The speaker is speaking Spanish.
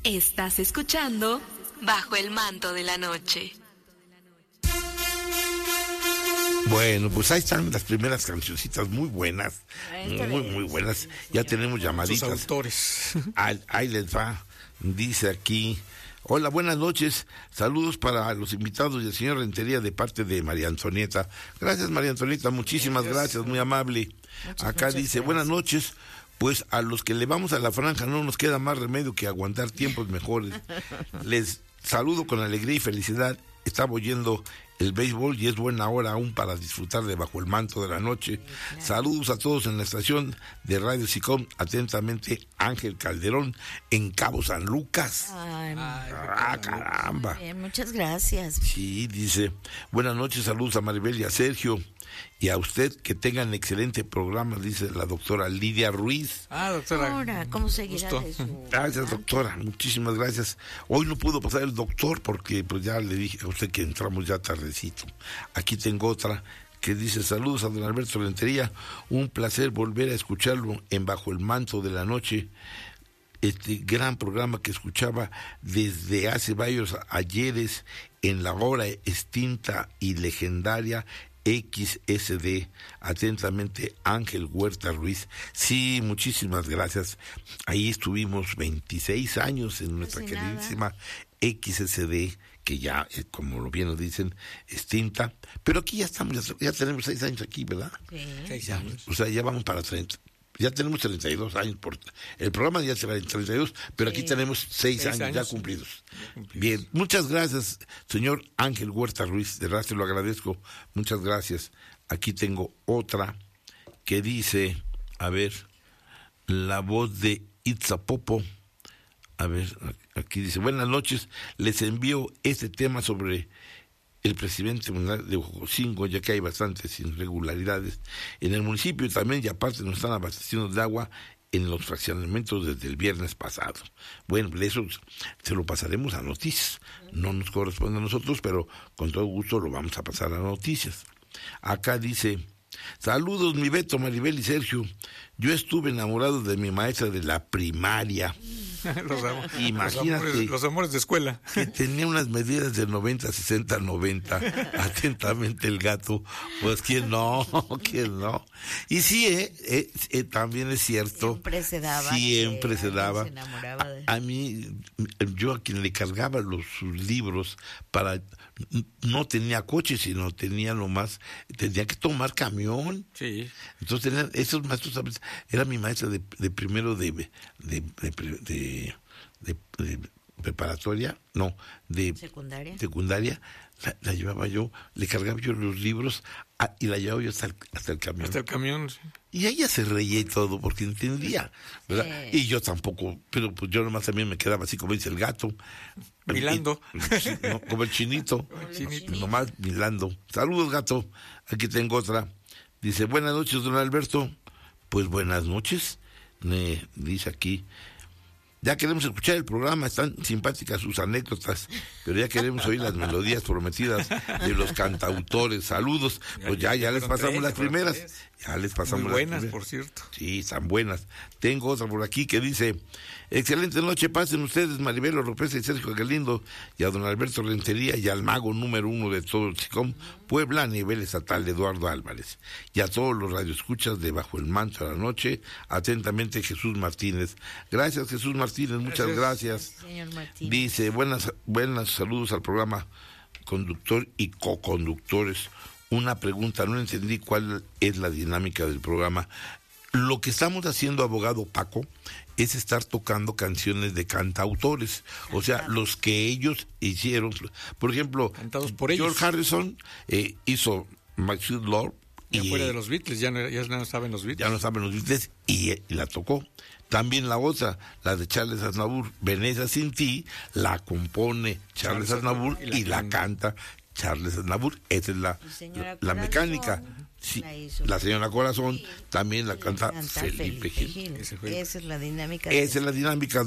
Estás escuchando Bajo el Manto de la Noche. Bueno, pues ahí están las primeras cancioncitas muy buenas, muy buenas. Ya tenemos llamaditas. Sus autores. Ahí les va, dice aquí: hola, buenas noches, saludos para los invitados y el señor Rentería de parte de María Antonieta. Gracias, María Antonieta, muchísimas gracias, muy amable. Acá dice: buenas noches, pues a los que le vamos a la franja no nos queda más remedio que aguantar tiempos mejores. Les saludo con alegría y felicidad. Estaba oyendo el béisbol y es buena hora aún para disfrutar de Bajo el Manto de la Noche. Saludos a todos en la estación de Radio SICOM. Atentamente, Ángel Calderón, en Cabo San Lucas. Caramba. Bien, muchas gracias. Sí, dice: buenas noches, saludos a Maribel y a Sergio. Y a usted, que tengan excelente programa, dice la doctora Lidia Ruiz. Doctora. Ahora, ¿cómo seguirá de su... Gracias, doctora, muchísimas gracias. Hoy no pudo pasar el doctor porque pues ya le dije a usted que entramos ya tardecito. Aquí tengo otra que dice: saludos a don Alberto Rentería, un placer volver a escucharlo en Bajo el Manto de la Noche. Este gran programa que escuchaba desde hace varios ayeres en la hora extinta y legendaria XSD. Atentamente, Ángel Huerta Ruiz. Sí, muchísimas gracias. Ahí estuvimos 26 años en nuestra queridísima XSD, que ya, como bien nos dicen, extinta. Pero aquí ya estamos, ya tenemos 6 años aquí, ¿verdad? Sí. 6 años. O sea, ya vamos para 30. Ya tenemos 32 años. El programa ya será en 32, pero aquí tenemos 6 años ya cumplidos. Bien, muchas gracias, señor Ángel Huerta Ruiz. De verdad te lo agradezco. Muchas gracias. Aquí tengo otra que dice, a ver, la voz de Itzapopo. A ver, aquí dice: buenas noches, les envío este tema sobre el presidente municipal de Ojocingo, ya que hay bastantes irregularidades en el municipio también, y aparte nos están abasteciendo de agua en los fraccionamientos desde el viernes pasado. Bueno, eso se lo pasaremos a noticias. No nos corresponde a nosotros, pero con todo gusto lo vamos a pasar a noticias. Acá dice: saludos, mi Beto, Maribel y Sergio. Yo estuve enamorado de mi maestra de la primaria. Imagínate, los amores de escuela. Que tenía unas medidas de 90, 60, 90. Atentamente, el Gato. Pues quién no. Y sí, también es cierto. Siempre se daba. Se enamoraba. A mí, yo a quien le cargaba sus libros para... No tenía coche, sino tenía que tomar camión. Sí. Entonces esos maestros, ¿sabes? Era mi maestra de primero de preparatoria, no, de secundaria. La llevaba yo, le cargaba yo los libros y la llevaba yo hasta el camión. Hasta el camión, sí. Y ella se reía y todo porque entendía, ¿verdad? Y yo tampoco, pero pues yo nomás también me quedaba así como dice el Gato. Milando. No, como el chinito. Nomás milando. Saludos, Gato. Aquí tengo otra. Dice: buenas noches, don Alberto. Pues buenas noches. Me dice aquí: ya queremos escuchar el programa, están simpáticas sus anécdotas, pero ya queremos oír las melodías prometidas de los cantautores. Saludos. Pues ya les pasamos las primeras. Ya les pasamos muy buenas, las primeras. por cierto. Sí, están buenas. Tengo otra por aquí que dice: excelente noche, pasen ustedes, Maribel Oropesa y Sergio Galindo, y a don Alberto Rentería y al mago número 1 de todo el SICOM Puebla a nivel estatal, Eduardo Álvarez, y a todos los radioescuchas de Bajo el Manto de la Noche. Atentamente, Jesús Martínez. Gracias, Jesús Martínez, muchas gracias. Señor Martínez. Dice: buenas saludos al programa, conductor y coconductores. Una pregunta, no entendí cuál es la dinámica del programa. Lo que estamos haciendo, abogado Paco, es estar tocando canciones de cantautores, o sea, los que ellos hicieron. Por ejemplo, cantados por ellos. George Harrison hizo My Sweet Lord. Ya fuera de los Beatles, ya no estaban los Beatles. Ya no estaban los Beatles y la tocó. También la otra, la de Charles Aznavour, Venecia sin ti, la compone Charles Aznavour y la canta Charles Aznavour. Esa es la mecánica. Sí, la señora Corazón también la canta Felipe Gil. Esa es la dinámica. Esa es la dinámica.